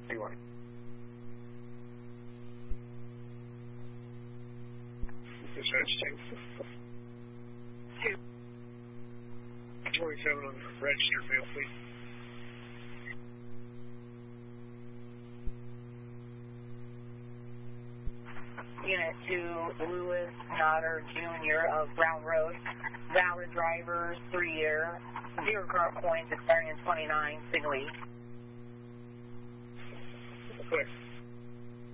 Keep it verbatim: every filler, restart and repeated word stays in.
three one. Dispatch two. Two. twenty-seven on the register field, please. Unit two, Lewis Notter Junior of Brown Road. Valid driver, three year, zero current points, expiring in twenty-nine, single E. Okay.